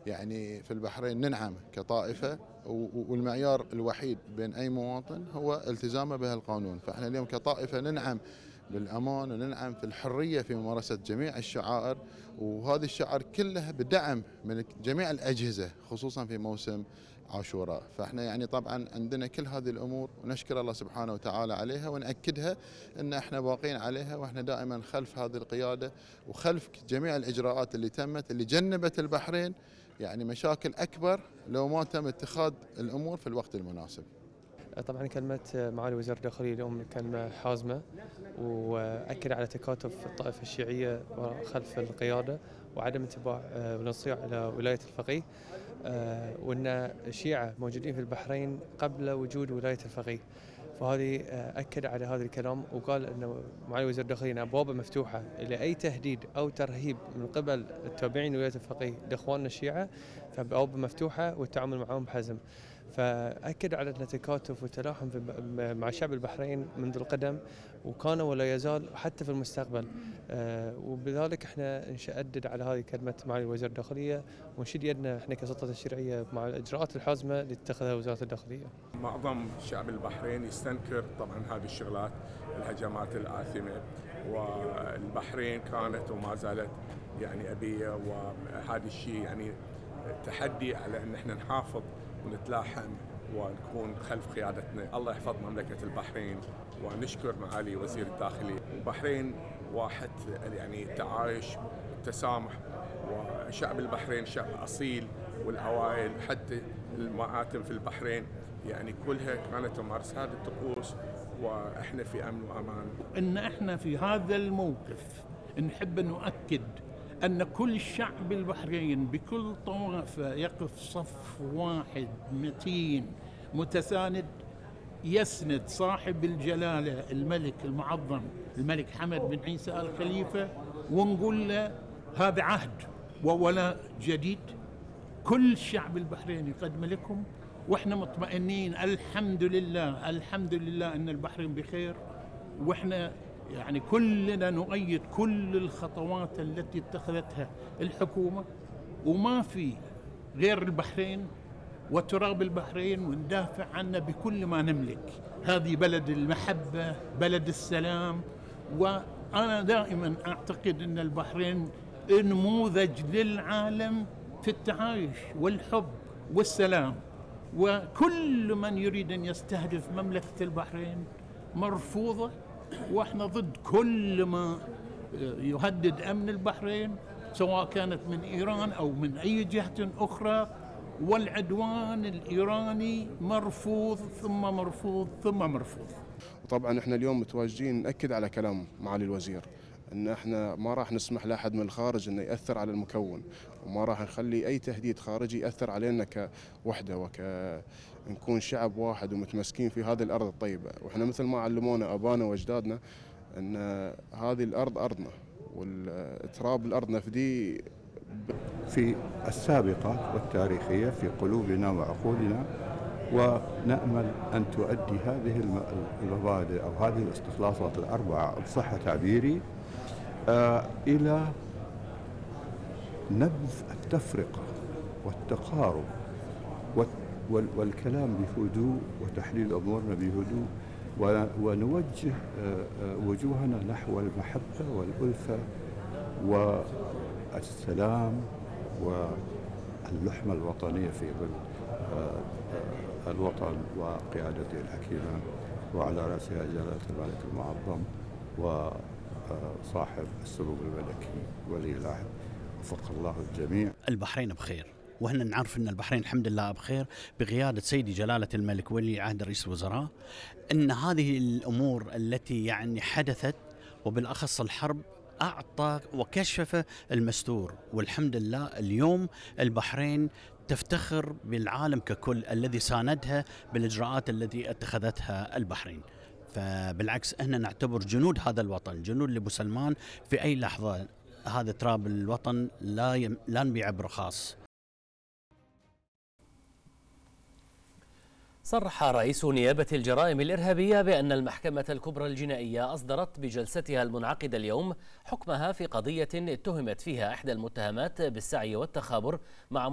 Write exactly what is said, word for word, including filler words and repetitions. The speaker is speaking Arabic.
يعني في البحرين ننعم كطائفة، والمعيار الوحيد بين أي مواطن هو التزامه بهالقانون. فإحنا اليوم كطائفة ننعم بالأمان وننعم في الحرية في ممارسة جميع الشعائر، وهذه الشعائر كلها بدعم من جميع الأجهزة خصوصا في موسم عاشوراء. فإحنا يعني طبعا عندنا كل هذه الأمور ونشكر الله سبحانه وتعالى عليها ونأكدها أن إحنا باقين عليها، وإحنا دائما خلف هذه القيادة وخلف جميع الإجراءات اللي تمت اللي جنبت البحرين يعني مشاكل أكبر لو ما تم اتخاذ الأمور في الوقت المناسب. طبعا كلمة معالي وزير الداخلية اليوم كلمة حازمة، وأكد على تكاتف الطائفة الشيعية خلف القيادة وعدم اتباع والانصياع إلى ولاية الفقيه، وأن الشيعة موجودين في البحرين قبل وجود ولاية الفقيه. فهذه أكد على هذا الكلام وقال أن معالي وزير الداخلية أن أبوابه مفتوحة إلى أي تهديد أو ترهيب من قبل التابعين لولاية الفقيه لإخواننا الشيعة، فأبوابه مفتوحة والتعامل معهم بحزم. فأكد على التكاتف والتلاحم مع شعب البحرين منذ القدم وكان ولا يزال حتى في المستقبل، وبذلك احنا نشدد على هذه كلمة معالي وزير الداخلية ونشد يدنا احنا كسلطة الشرعية مع الإجراءات الحازمة اللي تتخذها وزارة الداخلية. معظم شعب البحرين يستنكر طبعا هذه الشغلات الهجمات الآثمة، والبحرين كانت وما زالت يعني أبية، وهذا الشيء يعني تحدي على أن احنا نحافظ ونتلاحم ونكون خلف قيادتنا. الله يحفظ مملكة البحرين ونشكر معالي وزير الداخلية. البحرين واحد يعني تعايش تسامح، وشعب البحرين شعب أصيل، والعوائل حتى المآتم في البحرين يعني كلها كانت تمارس هذه الطقوس، وإحنا في أمن وأمان. إن إحنا في هذا الموقف نحب نؤكد أن كل شعب البحرين بكل طوائفه يقف صف واحد متين متساند يسند صاحب الجلالة الملك المعظم الملك حمد بن عيسى آل خليفة، ونقول له هذا عهد وولاء جديد كل شعب البحرين يقدم لكم، وإحنا مطمئنين الحمد لله الحمد لله أن البحرين بخير، وإحنا يعني كلنا نؤيد كل الخطوات التي اتخذتها الحكومة، وما في غير البحرين وتراب البحرين وندافع عنه بكل ما نملك. هذه بلد المحبة، بلد السلام، وأنا دائما أعتقد أن البحرين نموذج للعالم في التعايش والحب والسلام، وكل من يريد أن يستهدف مملكة البحرين مرفوضة، واحنا ضد كل ما يهدد امن البحرين سواء كانت من ايران او من اي جهة اخرى، والعدوان الايراني مرفوض ثم مرفوض ثم مرفوض. وطبعا احنا اليوم متواجدين نأكد على كلام معالي الوزير ان احنا ما راح نسمح لاحد من الخارج انه ياثر على المكون، وما راح نخلي اي تهديد خارجي ياثر علينا كوحده وك نكون شعب واحد ومتمسكين في هذه الارض الطيبه. واحنا مثل ما علمونا ابانا واجدادنا ان هذه الارض ارضنا والتراب الارض نفديه. في السابقه والتاريخيه في قلوبنا وعقولنا، ونأمل أن تؤدي هذه المبادئ أو هذه الاستخلاصات الأربعة بصحة تعبيري آه إلى نبذ التفرقة والتقارب والكلام بهدوء وتحليل أمورنا بهدوء، ونوجه آه وجوهنا نحو المحبة والألفة والسلام واللحمة الوطنية في ظل آه الوطن وقيادته الحكيمة، وعلى رأسها جلالة الملك المعظم وصاحب السمو الملكي ولي العهد، وفق الله الجميع. البحرين بخير، وهنا نعرف أن البحرين الحمد لله بخير بقيادة سيدي جلالة الملك ولي عهد رئيس الوزراء. أن هذه الأمور التي يعني حدثت وبالأخص الحرب أعطى وكشف المستور، والحمد لله اليوم البحرين تفتخر بالعالم ككل الذي ساندها بالإجراءات التي اتخذتها البحرين. فبالعكس احنا نعتبر جنود هذا الوطن، جنود لأبو سلمان في أي لحظة. هذا تراب الوطن لا يم... لا نبيعه برخاص. صرح رئيس نيابة الجرائم الإرهابية بأن المحكمة الكبرى الجنائية أصدرت بجلستها المنعقدة اليوم حكمها في قضية اتهمت فيها إحدى المتهمات بالسعي والتخابر مع